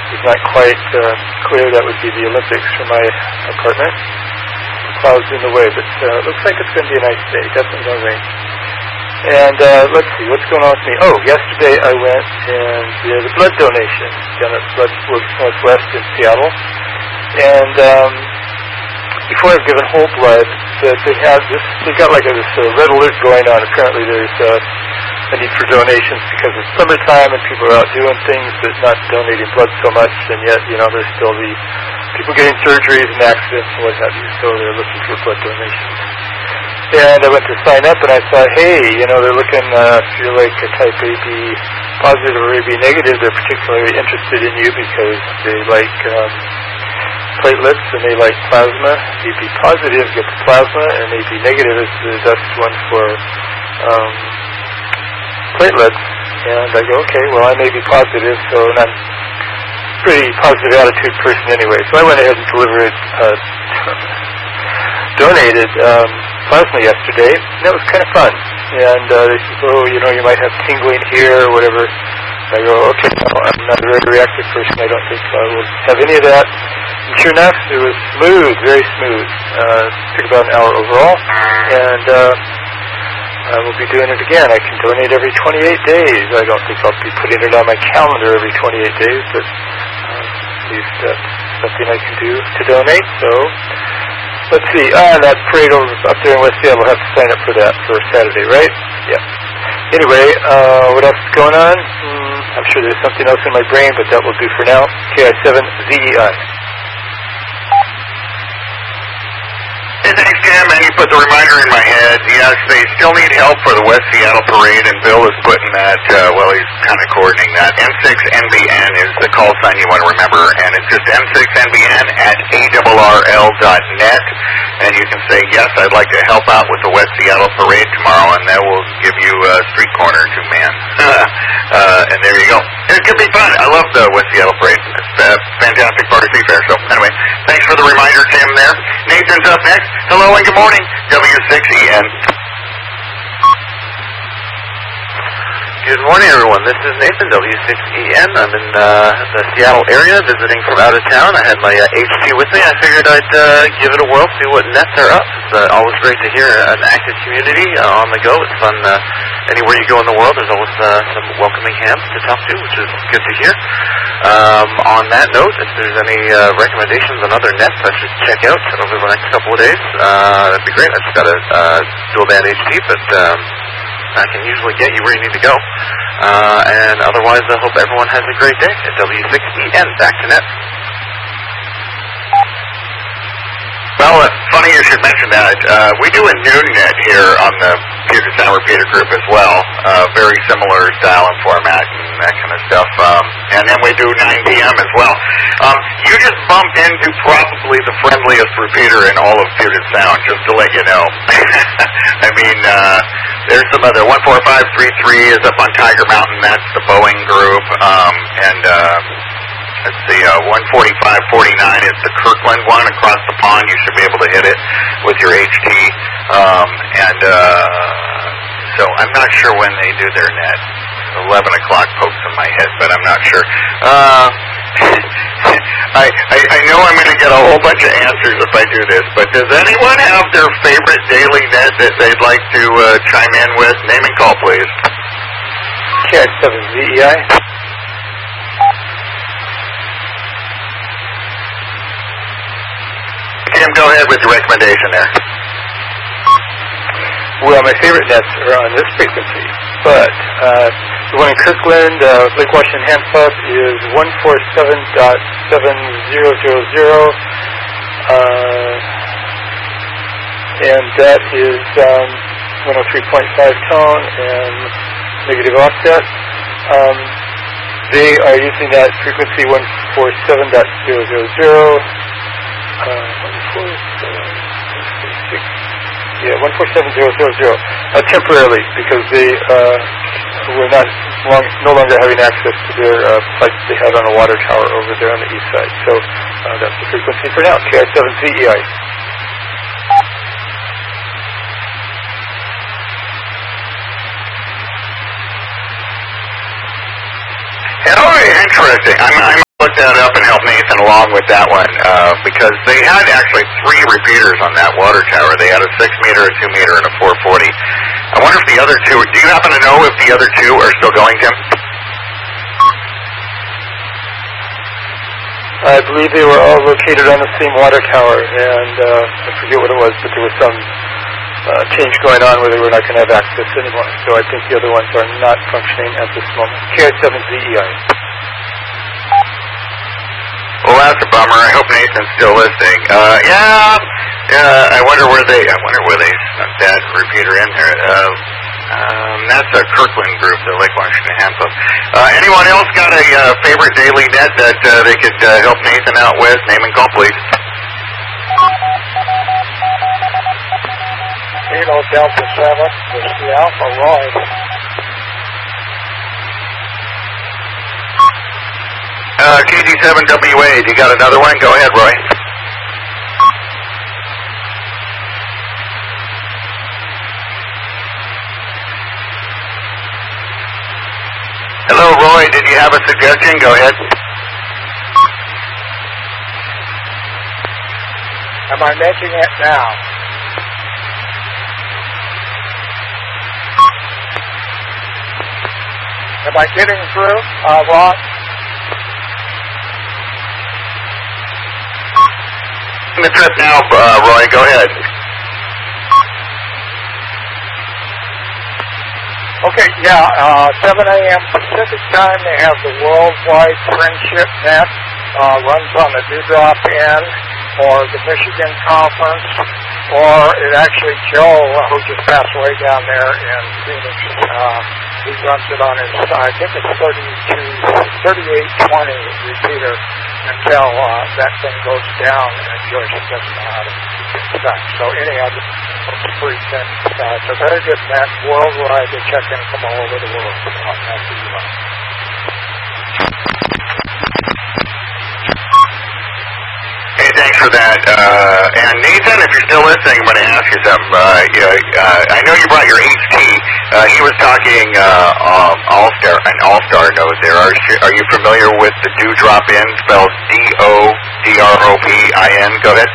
is not quite clear. That would be the Olympics for my apartment. Some clouds in the way, but looks like it's going to be a nice day. Definitely no rain. And let's see, what's going on with me? Oh, yesterday I went and did a blood donation down at Blood Works Northwest in Seattle. And before I've given whole blood, they've got like this red alert going on. Apparently there's a need for donations because it's summertime and people are out doing things but not donating blood so much. And yet, there's still the people getting surgeries and accidents and what have you. So they're looking for blood donations. And I went to sign up, and I thought, hey, they're looking, if you're like a type AB positive or AB negative, they're particularly interested in you because they like platelets and they like plasma. AB positive gets plasma, and AB negative is the best one for platelets. And I go, okay, well, I may be positive, and I'm a pretty positive attitude person anyway. So I went ahead and donated plasma yesterday, and that was kind of fun. And they said, you might have tingling here or whatever. I go, okay, no, I'm not a very reactive person. I don't think I will have any of that. And sure enough, it was smooth, very smooth. Took about an hour overall, and I will be doing it again. I can donate every 28 days. I don't think I'll be putting it on my calendar every 28 days, but at least that's something I can do to donate. So let's see. That parade up there in West Seattle, we'll have to sign up for that for Saturday, right? Yeah. Anyway, what else is going on? I'm sure there's something else in my brain, but that will do for now. KI7ZEI. Hey, thanks, Jim. And you put the reminder in my head. Yes, they still need help for the West Seattle Parade, and Bill is putting that, he's kind of coordinating that. M6NBN is the call sign you want to remember, and it's just M6NBN at ARRL.net. And you can say, yes, I'd like to help out with the West Seattle Parade tomorrow, and that will give you a street corner to man. And there you go. It could be fun. I love the West Seattle Parade. It's a fantastic part of Seafair. So anyway, thanks for the reminder, Tim, there. Nathan's up next. Hello and good morning, W6EN. Good morning, everyone. This is Nathan, W6EN. I'm in the Seattle area visiting from out of town. I had my HT with me. I figured I'd give it a whirl, see what nets are up. It's always great to hear an active community on the go. It's fun. Anywhere you go in the world, there's always some welcoming hands to talk to, which is good to hear. On that note, if there's any recommendations on other nets I should check out over the next couple of days, that'd be great. I just got a dual band HT, but I can usually get you where you need to go. And otherwise, I hope everyone has a great day at W6EN. Back to net. Well, funny you should mention that. We do a noon net here on the Puget Sound Repeater Group as well. Very similar style and format and that kind of stuff. And then we do 9 p.m. as well. You just bumped into probably the friendliest repeater in all of Puget Sound, just to let you know. I mean, there's some other 14533 is up on Tiger Mountain. That's the Boeing group. Let's see, 14549 is the Kirkland one across the pond. You should be able to hit it with your HT. So I'm not sure when they do their net. 11 o'clock pokes in my head, but I'm not sure. I know I'm going to get a whole bunch of answers if I do this, but does anyone have their favorite daily net that they'd like to chime in with? Name and call, please. KI7ZEI. Tim, go ahead with your recommendation there. Well, my favorite nets are on this frequency, but the one in Kirkland, Lake Washington Hand Club, is 147.7000, and that is 103.5 tone and negative offset. They are using that frequency 147.000. 147.000, temporarily, because they were no longer having access to their flights they had on a water tower over there on the east side. So that's the frequency for now, KI7ZEI. Oh, interesting. I'm look that up and help Nathan along with that one, because they had actually 3 repeaters on that water tower. They had a 6-meter, a 2-meter, and a 440. I wonder if the other 2, do you happen to know if the other 2 are still going, Tim? I believe they were all located on the same water tower, and I forget what it was, but there was some change going on where they were not going to have access anymore. So I think the other ones are not functioning at this moment. KI7ZEI. Well, that's a bummer. I hope Nathan's still listening. I wonder where they snuck that repeater in there. That's a Kirkland group, the Lake Washington Handbook. Anyone else got a favorite daily net that they could help Nathan out with? Name and call, please. Kilo Delta 7, this is the Alpha Roy. KG7WA, you got another one? Go ahead, Roy. Hello, Roy, did you have a suggestion? Go ahead. Am I making it now? Am I getting through, Ron? The trip now, Roy, go ahead. Okay, 7 a.m. Pacific time, they have the Worldwide Friendship Net, runs on the Dewdrop Inn, or the Michigan Conference, or it actually, Joe, who just passed away down there in Phoenix, he runs it on his, I think it's 3820 repeater until that thing goes down and Joyce doesn't know how to get back. So any other free thing. It's a very good net worldwide. They check in from all over the world on that. Hey, thanks for that. And Nathan, if you're still listening, I'm going to ask you something. I know you brought your HT. He was talking an All-Star node there. Are you familiar with the Dewdrop In, spelled DODROPIN? Go ahead.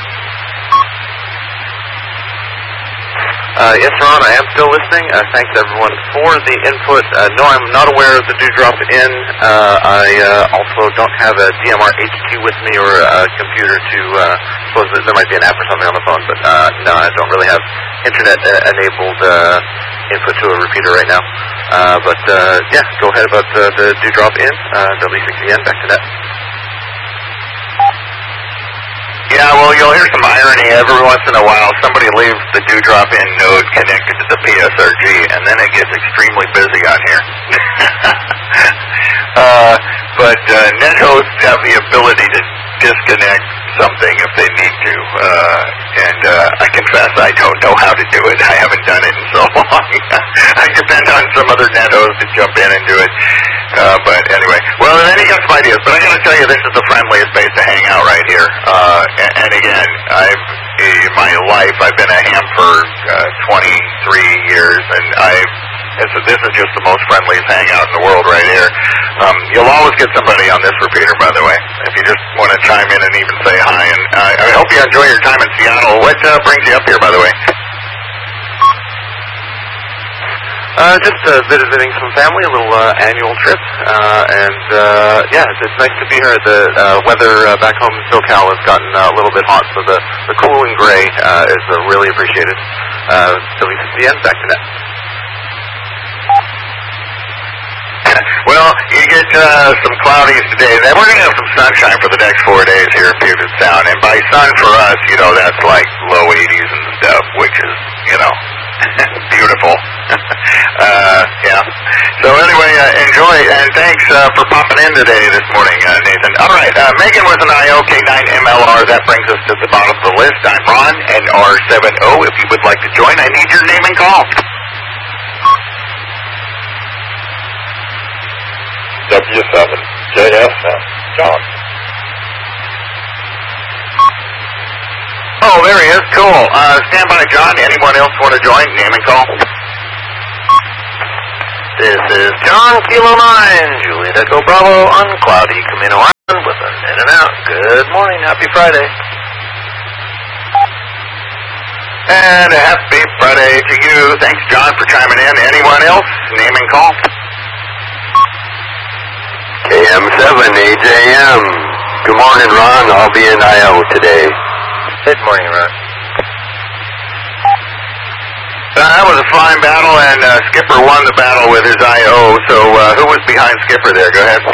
Yes, Ron, I am still listening. Thanks, everyone, for the input. No, I'm not aware of the Dewdrop In. I also don't have a DMR HT with me or a computer to, suppose that there might be an app or something on the phone, but no, I don't really have internet-enabled input to a repeater right now. But go ahead about the Dewdrop In, W6EN, back to net. Yeah, well, you'll hear some irony every once in a while. Somebody leaves the Dewdrop In node connected to the PSRG, and then it gets extremely busy on here. But NetHosts have the ability to disconnect something if they need to, and I confess I don't know how to do it. I haven't done it in so long. I depend on some other NetHost to jump in and do it. But anyway, well, then you got some ideas. But I got to tell you, this is the friendliest place to hang out right here. And again, in my life, I've been a ham for 23 years, and this is just the most friendliest hangout in the world right here. You'll always get somebody on this repeater, by the way, if you just want to chime in and even say hi. And I hope you enjoy your time in Seattle. What brings you up here, by the way? Just visiting some family, a little annual trip, and it's nice to be here. The weather back home in SoCal has gotten a little bit hot, so the cool and gray is really appreciated. WCCN, back to net. Well, you get some cloudies today. Then we're going to have some sunshine for the next 4 days here in Puget Sound. And by sun for us, that's like low 80s and stuff, which is, beautiful. So anyway, enjoy, and thanks for popping in today this morning, Nathan. All right, Megan was an IOK9MLR. That brings us to the bottom of the list. I'm Ron, NR70. If you would like to join, I need your name and call. W7, JSM, John. Oh, there he is. Cool. Stand by, John. Anyone else want to join? Name and call. This is John, Kilo 9, Juliet Echo Bravo, on Cloudy Camino Island. Good morning. Happy Friday. And a happy Friday to you. Thanks, John, for chiming in. Anyone else? Name and call. KM7AJM. Good morning, Ron. I'll be in IO today. Good morning, Ron. That was a fine battle, and Skipper won the battle with his IO. So who was behind Skipper there? Go ahead.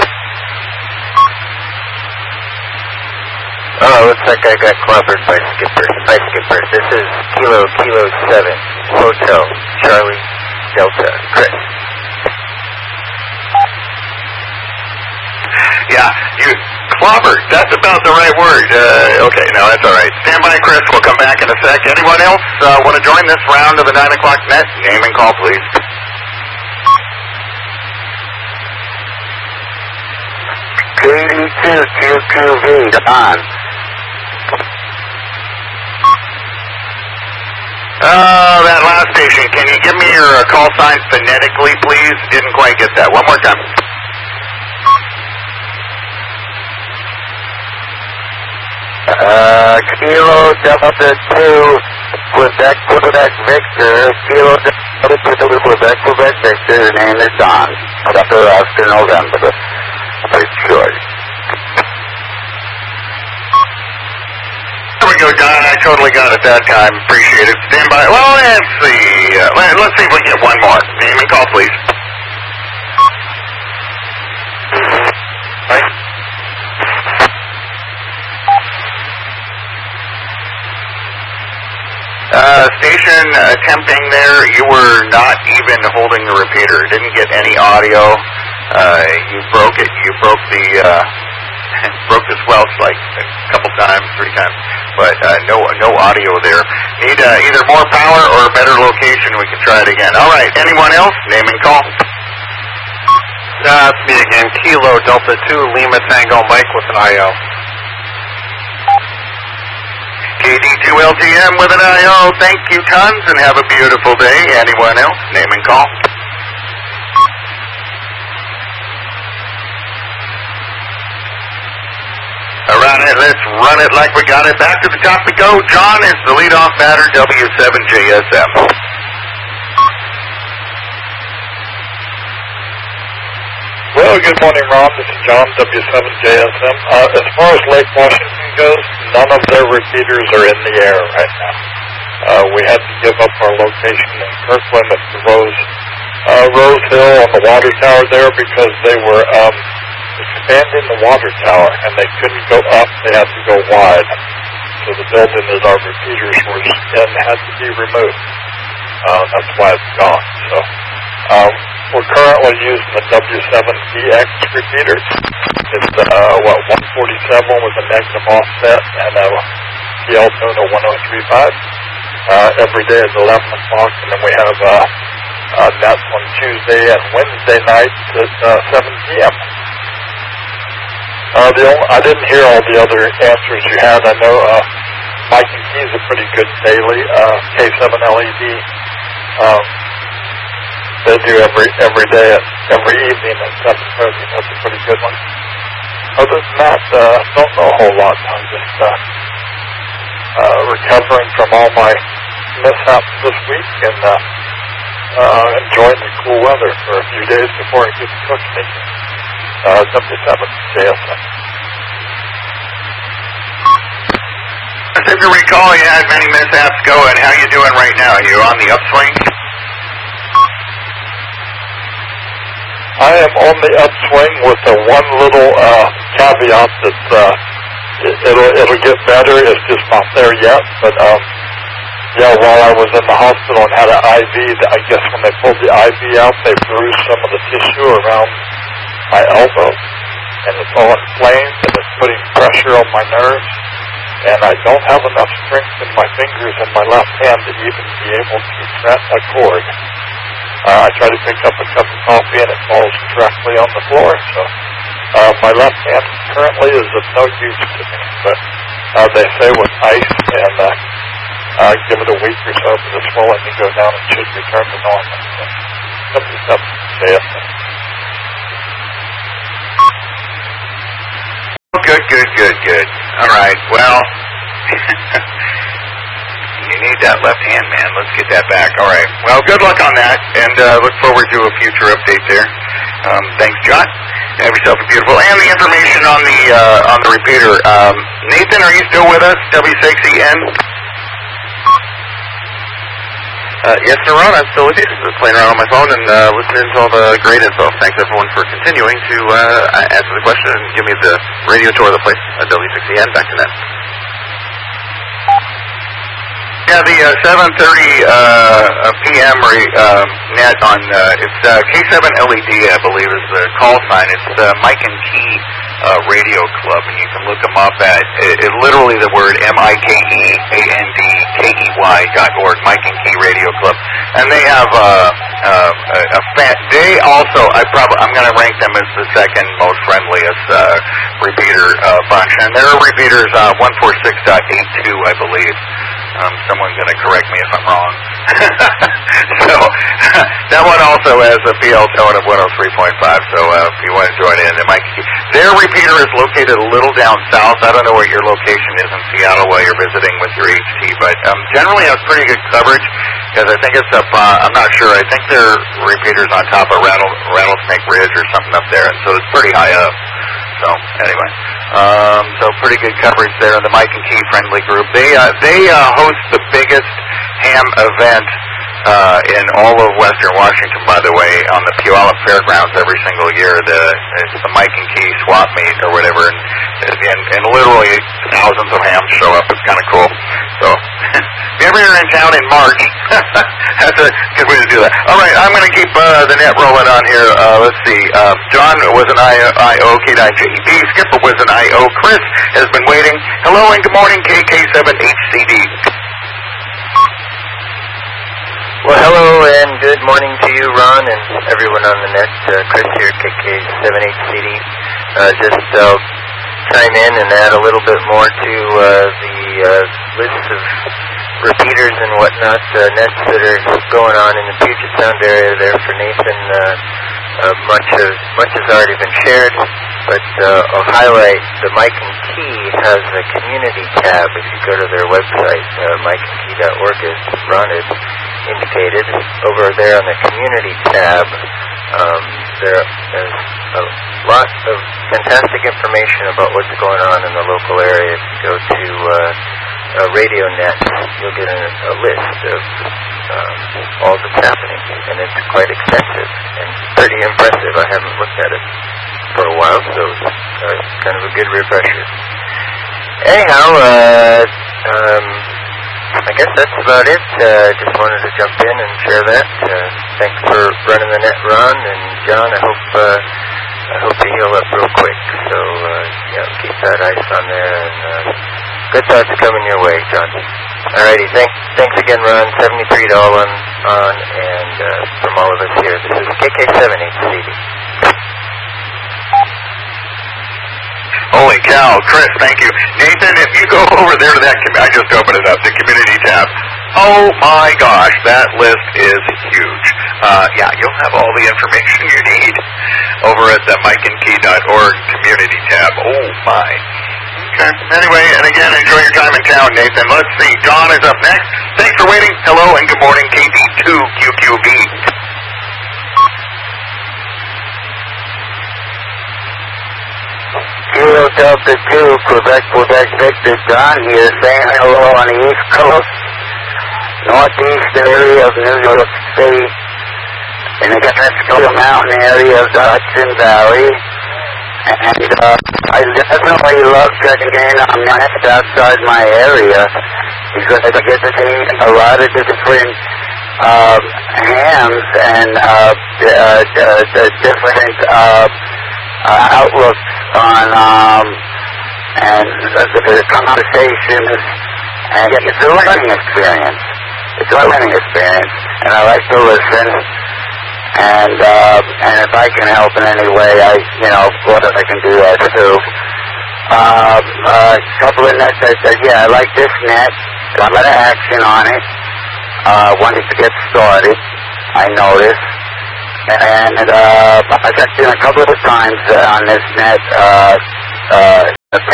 Oh, looks like I got clobbered by Skipper. Hi, Skipper. This is Kilo 7, Hotel, Charlie, Delta, Chris. Yeah, you clobbered. That's about the right word. Okay, no, that's all right. Stand by, Chris. We'll come back in a sec. Anyone else want to join this round of the 9 o'clock net? Name and call, please. KD2QQV. On. That last station. Can you give me your call sign phonetically, please? Didn't quite get that. One more time. Kilo Delta 2, Quebec Victor. Kilo Delta 2, Quebec Victor. Your name is Don. After November. Pretty sure. There we go, Don. I totally got it that time. Appreciate it. Stand by. Well, let's see. Let's see if we can get one more. Name and call, please. Right. Station attempting there, you were not even holding the repeater. Didn't get any audio. You broke it. You broke the broke the squelch like a couple times, 3 times, but no audio there. Need either more power or a better location. We can try it again. All right. Anyone else? Name and call. That's me again. Kilo Delta 2, Lima Tango Mike with an IO. KD2LTM with an IO. Thank you tons and have a beautiful day. Anyone else? Name and call. Around it, let's run it like we got it. Back to the top we go. John is the leadoff batter, W7JSM. Well, good morning, Ron. This is John, W7JSM. As far as Lake Washington goes, none of their repeaters are in the air right now. We had to give up our location in Kirkland at the Rose Hill on the water tower there because they were expanding the water tower and they couldn't go up, they had to go wide. So the building that our repeaters were in had to be removed. That's why it's gone. So we're currently using the W7DX repeaters. It's 147 with a negative offset and a PL tone of 1035. Every day at 11 o'clock, and then we have nets on Tuesday and Wednesday nights at 7 p.m. I didn't hear all the other answers you had. I know Mike and Key's a pretty good daily. K7LED, they do every day, every evening at 7:30. That's a pretty good one. Other than that, don't know a whole lot. I'm just recovering from all my mishaps this week and enjoying the cool weather for a few days before it gets cooking again. W7JSM. If you recall, you had many mishaps going. How you doing right now? Are you on the upswing? I am on the upswing with the one little caveat that it'll get better. It's just not there yet. But yeah, while I was in the hospital and had an IV, I guess when they pulled the IV out, they bruised some of the tissue around my elbow, and it's all inflamed and it's putting pressure on my nerves. And I don't have enough strength in my fingers and my left hand to even be able to fret a chord. I try to pick up a cup of coffee and it falls directly on the floor. So my left hand currently is of no use to me. But they say with ice and give it a week or so for the swelling to go down, it should return to normal. So, Good. All right, well, you need that left hand, man. Let's get that back. All right. Well, good luck on that, and look forward to a future update there. Thanks, John. Have yourself a beautiful. And the information on the repeater. Nathan, are you still with us? W6EN. Yes, sir, Ron. I'm still with you. Just playing around on my phone and listening to all the great info. Thanks, everyone, for continuing to answer the question and give me the radio tour of the place at W6EN. Back to net. Yeah, the 7:30 p.m. net on it's K7 LED, I believe, is the call sign. It's Mike and Key Radio Club, and you can look them up at literally the word MikeandKey.org, Mike and Key Radio Club, and they have they also I'm going to rank them as the second most friendliest repeater bunch, and their repeaters 146.82, I believe. Someone's going to correct me if I'm wrong. So that one also has a PL tone of 103.5. So if you want to join in, their repeater is located a little down south. I don't know what your location is in Seattle while you're visiting with your HT, but generally has pretty good coverage because I think it's up. I'm not sure. I think their repeater's on top of Rattlesnake Ridge or something up there, and so it's pretty high up. So anyway, so pretty good coverage there in the Mike and Key friendly group. They host the biggest ham event in all of Western Washington, by the way, on the Puyallup Fairgrounds every single year. It's the Mike and Key swap meet or whatever, and literally thousands of hams show up. It's kind of cool. So if you're ever in town in March, that's a good way to do that. All right, I'm going to keep the net rolling on here. Let's see. John was an IO, K9JED. Skipper was an IO. Chris has been waiting. Hello and good morning, KK7HCD. Well, hello and good morning to you, Ron, and everyone on the net. Chris here, KK7HCD. Just chime in and add a little bit more to the list of repeaters and whatnot, nets that are going on in the Puget Sound area there for Nathan. Much has already been shared, but I'll highlight the Mike and Key has a community tab. If you go to their website, mikeandkey.org, as Ron had indicated, over there on the community tab, there is a lot of fantastic information about what's going on in the local area. If you go to RadioNet, you'll get a list of all that's happening, and it's quite extensive and pretty impressive. I haven't looked at it for a while, so it's kind of a good refresher. Anyhow, I guess that's about it. Just wanted to jump in and share that. Thanks for running the net, Ron, and John. I hope you heal up real quick. So keep that ice on there, and good thoughts coming your way, John. Alrighty, thanks again, Ron. 73 on, and from all of us here, this is KK7HCD. Holy cow, Chris, thank you. Nathan, if you go over there to that, I just opened it up, the community tab. Oh my gosh, that list is huge. You'll have all the information you need over at the mikeandkey.org community tab. Oh my. Okay. Anyway, and again, enjoy your time in town, Nathan. Let's see. John is up next. Thanks for waiting. Hello and good morning, KP2QQB. Kilo Delta 2, Quebec Victor, John here, saying hello on the East Coast, northeast area of New York State, in the Catskill Mountain area of the Hudson Valley. And I definitely love checking in on nets outside my area because I get to see a lot of different hams and different outlooks on and the conversations, and it's a learning experience. It's a learning experience, and I like to listen. And if I can help in any way, I can do that too. A couple of nets I said, I like this net. A lot of action on it. Once it gets started, I notice. And I checked in a couple of times on this net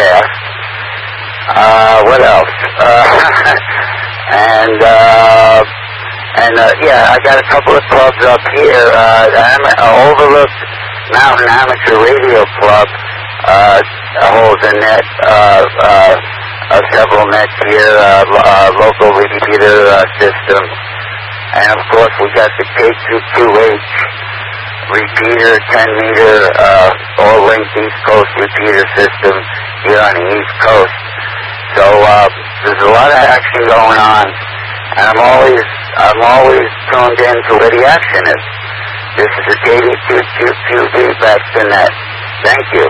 And, I got a couple of clubs up here. Overlooked Mountain Amateur Radio Club holds a net, several nets here, local repeater system. And, of course, we got the K22H repeater, 10-meter, all-link East Coast repeater system here on the East Coast. So there's a lot of action going on, and I'm always tuned in to where the action is. This is the KD2QQB back to net. Thank you.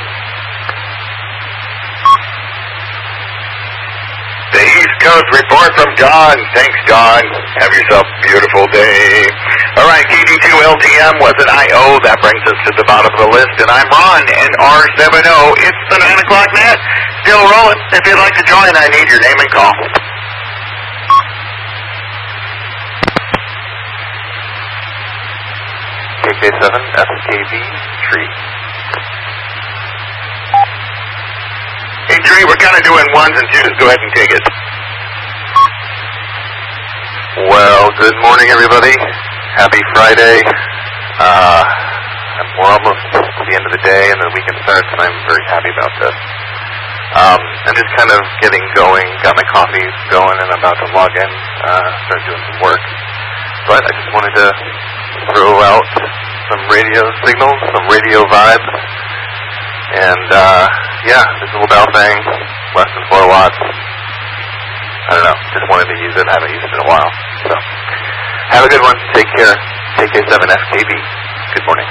The East Coast report from Don. Thanks, Don. Have yourself a beautiful day. All right, KD2LTM was an IO. That brings us to the bottom of the list. And I'm Ron, NR70. It's the 9 o'clock net. Still rolling. If you'd like to join, I need your name and call. KK7 FKB Tree. Hey, Tree, we're kind of doing ones and twos. Go ahead and take it. Well, good morning, everybody. Happy Friday. We're almost to the end of the day, and the weekend starts, and I'm very happy about this. I'm just kind of getting going, got my coffee going, and I'm about to log in, start doing some work. But I just wanted to throw out some radio signals, some radio vibes, and this little bell thing, less than 4 watts. I don't know, just wanted to use it, I haven't used it in a while. So, have a good one, take care, KK7FKB, good morning.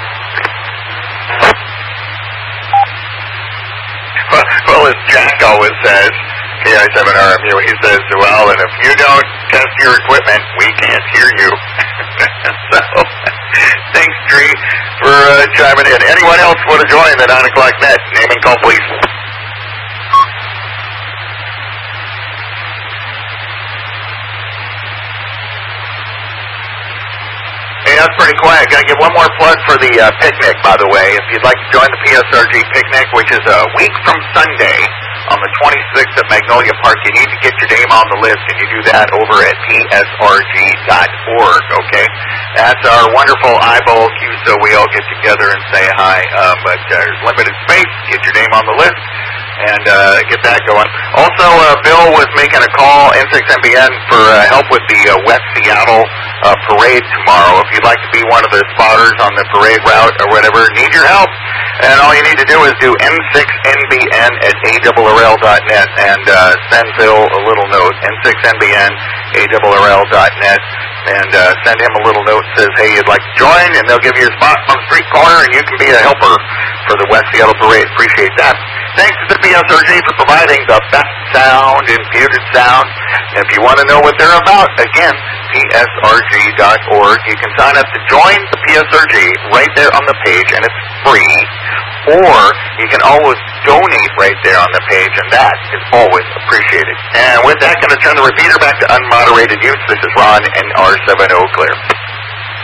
Well, as Jack always says, KI7RMU, he says, well, and if you don't test your equipment, we can't hear you. So, thanks, Tree, for chiming in. Anyone else want to join the 9 o'clock net? Name and call, please. Hey, that's pretty quiet. Got to give one more plug for the picnic, by the way. If you'd like to join the PSRG picnic, which is a week from Sunday on the 26th at Magnolia Park, you need to get your name on the list, and you do that over at psrg.org, okay? That's our wonderful eyeball QSO. We all get together and say hi, but there's limited space. Get your name on the list and get that going. Also, Bill was making a call, N6NBN, for help with the West Seattle parade tomorrow. If you'd like to be one of the spotters on the parade route or whatever, need your help. And all you need to do is do N6NBN at ARRL.net and send Bill a little note, N6NBN, ARRL.net, and send him a little note that says, hey, you'd like to join, and they'll give you a spot on the street corner, and you can be a helper for the West Seattle Parade. Appreciate that. Thanks to the PSRG for providing the best sound, imputed sound. If you want to know what they're about, again, PSRG.org. You can sign up to join the PSRG right there on the page, and it's free. Or you can always donate right there on the page, and that is always appreciated. And with that, going to turn the repeater back to unmoderated use. This is Ron, NR70 clear.